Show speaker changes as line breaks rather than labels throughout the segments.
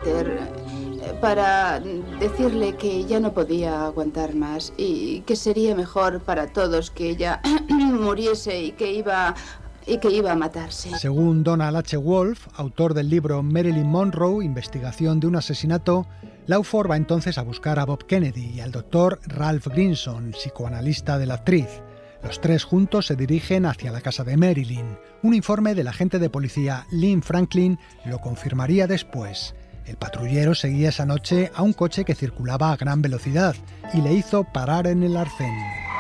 Peter para decirle que ya no podía aguantar más y que sería mejor para todos que ella muriese y que iba a matarse.
Según Donald H. Wolfe, autor del libro Marilyn Monroe, investigación de un asesinato, Lawford va entonces a buscar a Bob Kennedy y al doctor Ralph Grinson, psicoanalista de la actriz. Los tres juntos se dirigen hacia la casa de Marilyn. Un informe del agente de policía Lynn Franklin lo confirmaría después. El patrullero seguía esa noche a un coche que circulaba a gran velocidad y le hizo parar en el arcén.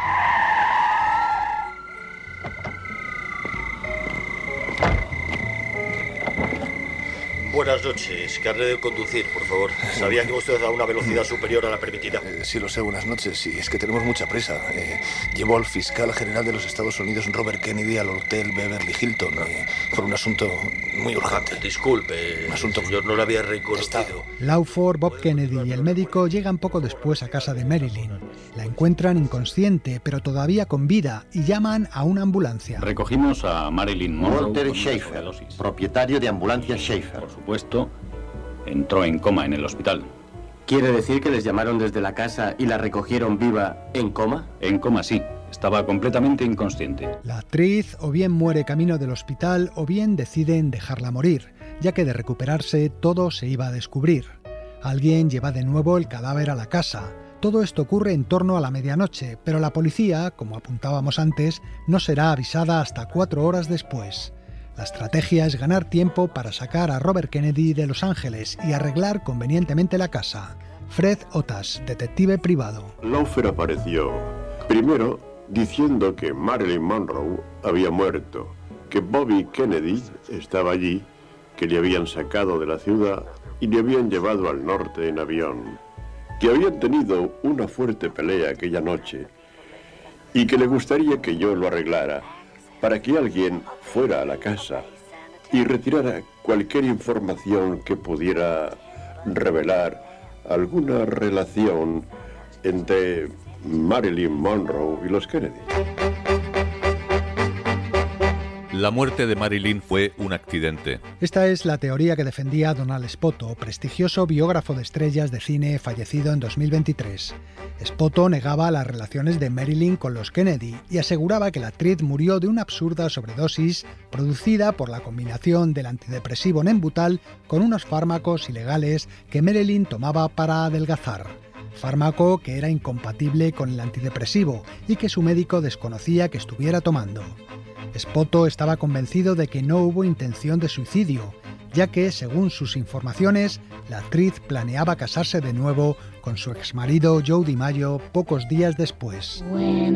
Buenas noches. Carnet de conducir, por favor. Sabía que usted a una velocidad superior a la permitida.
Sí, lo sé. Buenas noches. Sí, es que tenemos mucha prisa. Llevó al fiscal general de los Estados Unidos, Robert Kennedy, al hotel Beverly Hilton por un asunto muy urgente.
Disculpe,
Un asunto
señor, no lo había reconocido.
Lawford, Bob Kennedy y el médico llegan poco después a casa de Marilyn. La encuentran inconsciente, pero todavía con vida, y llaman a una ambulancia.
Recogimos a Marilyn Monroe.
Walter Schaefer, propietario de Ambulancias Schaefer.
Por supuesto, entró en coma en el hospital.
¿Quiere decir que les llamaron desde la casa y la recogieron viva en coma?
En coma, sí. Estaba completamente inconsciente.
La actriz o bien muere camino del hospital o bien deciden dejarla morir, ya que de recuperarse todo se iba a descubrir. Alguien lleva de nuevo el cadáver a la casa. Todo esto ocurre en torno a la medianoche, pero la policía, como apuntábamos antes, no será avisada hasta 4 horas después. La estrategia es ganar tiempo para sacar a Robert Kennedy de Los Ángeles y arreglar convenientemente la casa. Fred Otas, detective privado.
Lawford apareció, primero diciendo que Marilyn Monroe había muerto, que Bobby Kennedy estaba allí, que le habían sacado de la ciudad y le habían llevado al norte en avión, que habían tenido una fuerte pelea aquella noche y que le gustaría que yo lo arreglara para que alguien fuera a la casa y retirara cualquier información que pudiera revelar alguna relación entre Marilyn Monroe y los Kennedy.
La muerte de Marilyn fue un accidente.
Esta es la teoría que defendía Donald Spoto, prestigioso biógrafo de estrellas de cine fallecido en 2023. Spoto negaba las relaciones de Marilyn con los Kennedy y aseguraba que la actriz murió de una absurda sobredosis producida por la combinación del antidepresivo Nembutal con unos fármacos ilegales que Marilyn tomaba para adelgazar. Fármaco que era incompatible con el antidepresivo y que su médico desconocía que estuviera tomando. Spoto estaba convencido de que no hubo intención de suicidio, ya que, según sus informaciones, la actriz planeaba casarse de nuevo con su exmarido Joe DiMaggio pocos días después.
When